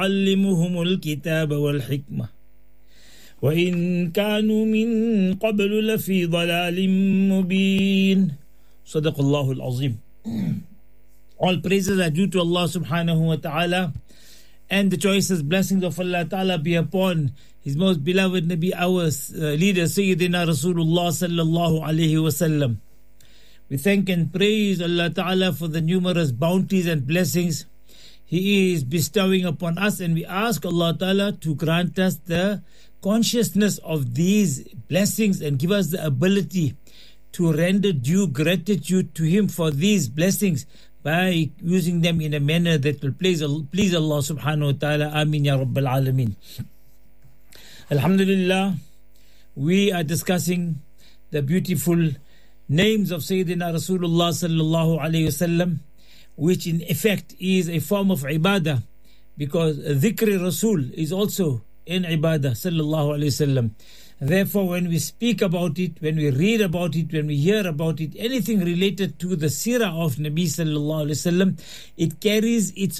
يعلمهم الكتاب والحكمة وإن كانوا من قبل لفي ضلال مبين. صدق الله العظيم. All praises are due to Allah subhanahu wa ta'ala, and the choicest blessings of Allah ta'ala be upon His most beloved Nabi, our leader, Sayyidina Rasulullah sallallahu alayhi wa sallam. We thank and praise Allah ta'ala for the numerous bounties and blessings He is bestowing upon us, and we ask Allah ta'ala to grant us the consciousness of these blessings and give us the ability to render due gratitude to Him for these blessings by using them in a manner that will please Allah subhanahu wa ta'ala. Ameen ya Rabbal Alameen. Alhamdulillah, we are discussing the beautiful names of Sayyidina Rasulullah sallallahu alayhi wasallam, which in effect is a form of ibadah, because dhikr Rasul is also in ibadah sallallahu alayhi wasallam. Therefore, when we speak about it, when we read about it, when we hear about it, anything related to the seerah of Nabi sallallahu alayhi wasallam, it carries its